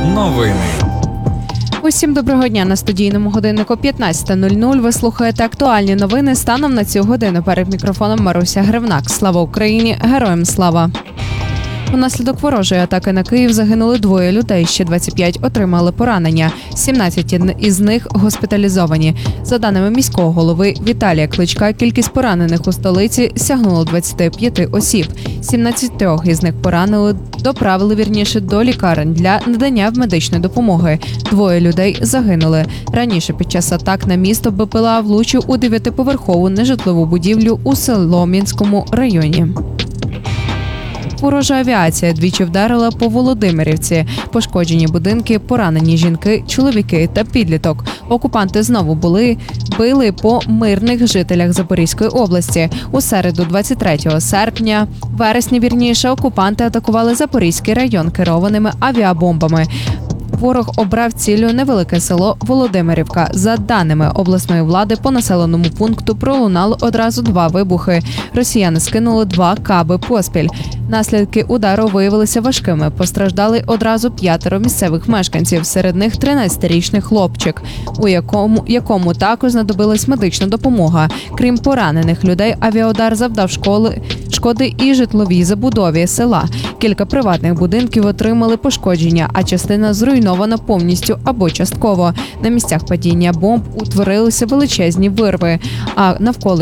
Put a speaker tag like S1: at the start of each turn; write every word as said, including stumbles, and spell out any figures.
S1: Новини.
S2: Усім доброго дня. На студійному годиннику п'ятнадцята нуль нуль. Ви слухаєте актуальні новини станом на цю годину. Перед мікрофоном Маруся Гривнак. Слава Україні! Героям слава! Унаслідок ворожої атаки на Київ загинули двоє людей, ще двадцять п'ять отримали поранення. сімнадцять із них госпіталізовані. За даними міського голови Віталія Кличка, кількість поранених у столиці сягнула двадцяти п'яти осіб. сімнадцять із них поранили, доправили вірніше до лікарень для надання медичної допомоги. Двоє людей загинули. Раніше під час атак на місто БПЛА влучив у дев'ятиповерхову нежитлову будівлю у Солом'янському районі. Ворожа авіація двічі вдарила по Володимирівці. Пошкоджені будинки, поранені жінки, чоловіки та підліток. Окупанти знову були били по мирних жителях Запорізької області. У середу, двадцять третього серпня, вересня вірніше, окупанти атакували Запорізький район керованими авіабомбами. Ворог обрав ціллю невелике село Володимирівка. За даними обласної влади, по населеному пункту пролунало одразу два вибухи. Росіяни скинули два каби поспіль. Наслідки удару виявилися важкими. Постраждали одразу п'ятеро місцевих мешканців, серед них тринадцятирічний хлопчик, у якому, якому також знадобилась медична допомога. Крім поранених людей, авіаудар завдав школи, шкоди і житловій забудові села. Кілька приватних будинків отримали пошкодження, а частина зруйнована повністю або частково. На місцях падіння бомб утворилися величезні вирви, а навколо